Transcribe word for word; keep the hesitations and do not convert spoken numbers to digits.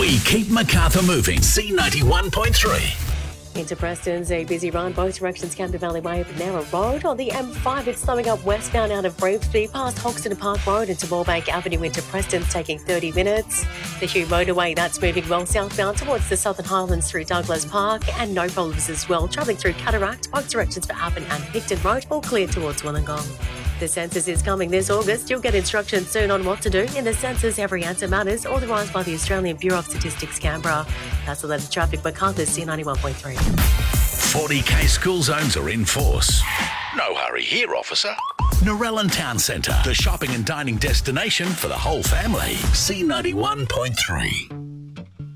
We keep Macarthur moving. C ninety-one point three. Into Preston's a busy run, both directions, Camden Valley Way up Narrow Road. On the M five, it's slowing up westbound out of Gravesby past Hoxton Park Road into Moorebank Avenue into Preston's taking thirty minutes. The Hugh motorway, that's moving well southbound towards the Southern Highlands through Douglas Park, and no problems as well, travelling through Cataract, both directions for Appin and Picton Road, all clear towards Wollongong. The census is coming this August. You'll get instructions soon on what to do in the census. Every answer matters, authorised by the Australian Bureau of Statistics, Canberra. That's the latest traffic. Macarthur, C ninety-one point three. forty K school zones are in force. No hurry here, officer. Narellan Town Centre, the shopping and dining destination for the whole family. C ninety-one point three.